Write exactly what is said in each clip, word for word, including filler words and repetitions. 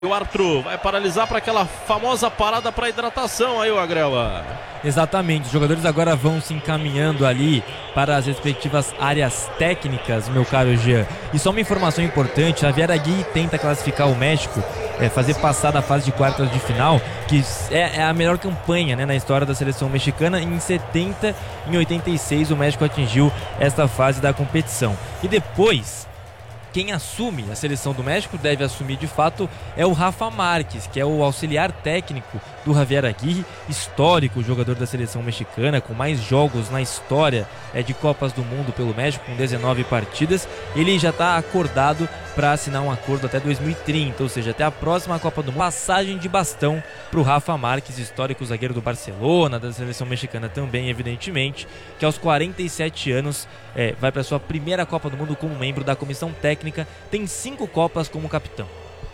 O árbitro vai paralisar para aquela famosa parada para hidratação aí, o Agrela. Exatamente, os jogadores agora vão se encaminhando ali para as respectivas áreas técnicas, meu caro Jean. E só uma informação importante, Javier Aguirre tenta classificar o México, é, fazer passar da fase de quartas de final, que é, é a melhor campanha, né, na história da seleção mexicana. Em setenta, em oitenta e seis, o México atingiu esta fase da competição. E depois, quem assume a seleção do México, deve assumir de fato, é o Rafa Márquez, que é o auxiliar técnico do Javier Aguirre, histórico jogador da seleção mexicana, com mais jogos na história é, de Copas do Mundo pelo México, com dezenove partidas. Ele já está acordado para assinar um acordo até dois mil e trinta, ou seja, até a próxima Copa do Mundo. Passagem de bastão para o Rafa Márquez, histórico zagueiro do Barcelona, da seleção mexicana também, evidentemente, que aos quarenta e sete anos é, vai para sua primeira Copa do Mundo como membro da comissão técnica, tem cinco Copas como capitão.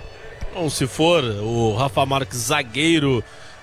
Bom, se for o Rafa Márquez zagueiro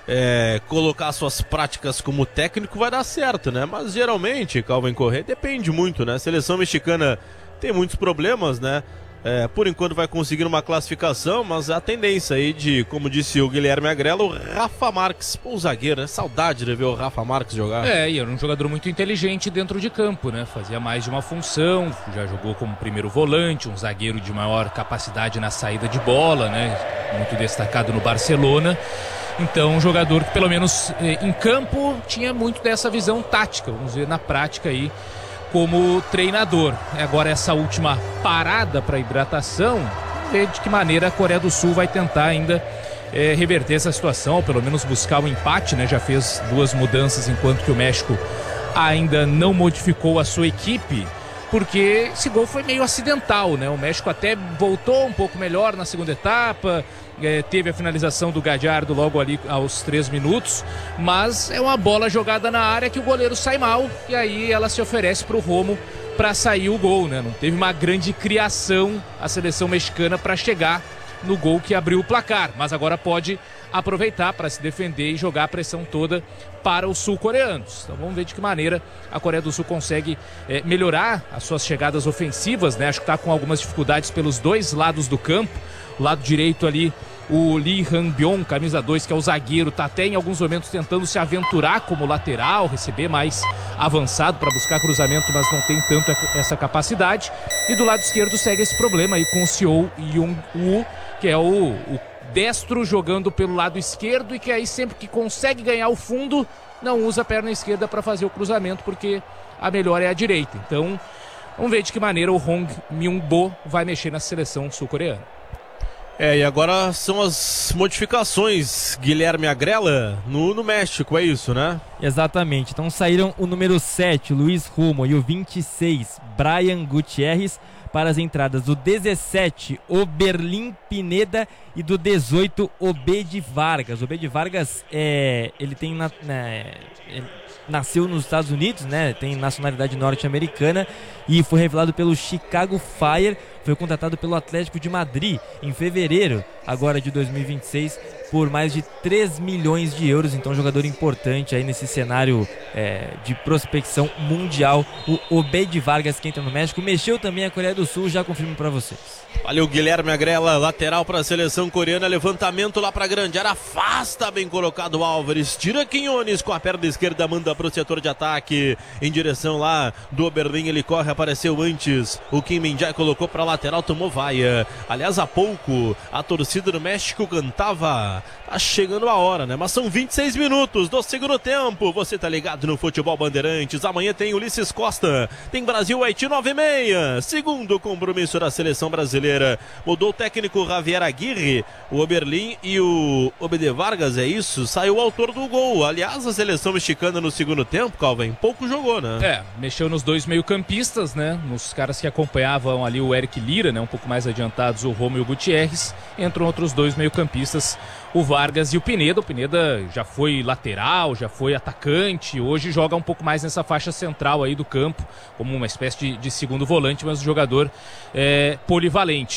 é, colocar suas práticas como técnico, vai dar certo, né? Mas geralmente, Calvin Correa, depende muito, né? A seleção mexicana tem muitos problemas, né? É, por enquanto vai conseguir uma classificação, mas a tendência aí de, como disse o Guilherme Agrela, o Rafa Márquez, pô, o zagueiro, né? Saudade de ver o Rafa Márquez jogar. É, e era um jogador muito inteligente dentro de campo, né? Fazia mais de uma função, já jogou como primeiro volante, um zagueiro de maior capacidade na saída de bola, né? Muito destacado no Barcelona. Então, um jogador que pelo menos em campo tinha muito dessa visão tática, vamos ver na prática aí, como treinador. Agora essa última parada para hidratação, vamos ver de que maneira a Coreia do Sul vai tentar ainda é, reverter essa situação, ou pelo menos buscar o empate, né? Já fez duas mudanças enquanto que o México ainda não modificou a sua equipe, porque esse gol foi meio acidental, né? O México até voltou um pouco melhor na segunda etapa, é, teve a finalização do Gallardo logo ali aos três minutos, mas é uma bola jogada na área que o goleiro sai mal, e aí ela se oferece para o Romo para sair o gol, né? Não teve uma grande criação a seleção mexicana para chegar no gol que abriu o placar, mas agora pode aproveitar para se defender e jogar a pressão toda para os sul-coreanos. Então vamos ver de que maneira a Coreia do Sul consegue é, melhorar as suas chegadas ofensivas, né? Acho que está com algumas dificuldades pelos dois lados do campo. O lado direito ali, o Lee Han-byong, camisa dois, que é o zagueiro, está até em alguns momentos tentando se aventurar como lateral, receber mais avançado para buscar cruzamento, mas não tem tanto essa capacidade. E do lado esquerdo segue esse problema aí com o Seo Young-woo, que é o, o destro jogando pelo lado esquerdo, e que aí sempre que consegue ganhar o fundo, não usa a perna esquerda para fazer o cruzamento, porque a melhor é a direita. Então vamos ver de que maneira o Hong Myung-bo vai mexer na seleção sul-coreana. É, e agora são as modificações, Guilherme Agrela, no, no México, é isso, né? Exatamente, então saíram o número sete, Luiz Romo, e o vinte e seis, Brian Gutierrez, para as entradas do dezessete, Oberlin Pineda, e do dezoito, Obed Vargas. Obed Vargas, é, ele tem na, na, ele nasceu nos Estados Unidos, né? Tem nacionalidade norte-americana e foi revelado pelo Chicago Fire. Foi contratado pelo Atlético de Madrid em fevereiro agora de dois mil e vinte e seis por mais de três milhões de euros. Então, jogador importante aí nesse cenário é, de prospecção mundial. O Obed Vargas, que entra no México, mexeu também a Coreia do Sul, já confirmo para vocês. Valeu, Guilherme Agrela, lateral para a seleção coreana, levantamento lá para grande área, afasta, bem colocado o Álvares, tira Quinones com a perna esquerda, manda para o setor de ataque, em direção lá do Oberlin, ele corre, apareceu antes, o Kim Min-jae colocou para lateral, tomou vaia. Aliás, há pouco a torcida do México cantava, tá chegando a hora, né? Mas são vinte e seis minutos do segundo tempo, você tá ligado no Futebol Bandeirantes. Amanhã tem Ulisses Costa, tem Brasil-Haiti nove e meia, segundo compromisso da seleção brasileira. Mudou o técnico Javier Aguirre, o Oberlin e o Obed Vargas, é isso? Saiu o autor do gol. Aliás, a seleção mexicana no segundo tempo, Calvin, pouco jogou, né? É, mexeu nos dois meio-campistas, né? Nos caras que acompanhavam ali o Eric Lira, né? Um pouco mais adiantados, o Romeo Gutierrez. Entram outros dois meio-campistas, o Vargas e o Pineda. O Pineda já foi lateral, já foi atacante, hoje joga um pouco mais nessa faixa central aí do campo, como uma espécie de, de segundo volante, mas o jogador é polivalente.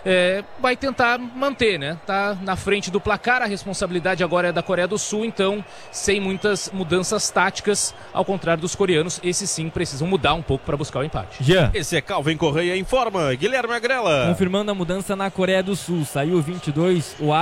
é, vai tentar manter, né? Tá na frente do placar, a responsabilidade agora é da Coreia do Sul, então sem muitas mudanças táticas, ao contrário dos coreanos, esses sim precisam mudar um pouco para buscar o empate. Jean. Esse é Calvin Correia informa, Guilherme Agrela. Confirmando a mudança na Coreia do Sul, saiu vinte e dois, o